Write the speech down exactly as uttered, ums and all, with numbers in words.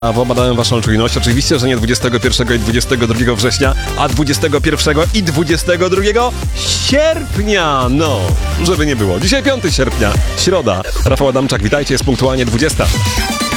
A badałem waszą czujność. Oczywiście, że nie dwudziestego pierwszego i dwudziestego drugiego września, a dwudziestego pierwszego i dwudziestego drugiego sierpnia. No, żeby nie było. Dzisiaj piątego sierpnia, środa. Rafał Adamczak, witajcie, jest punktualnie dwudziesta.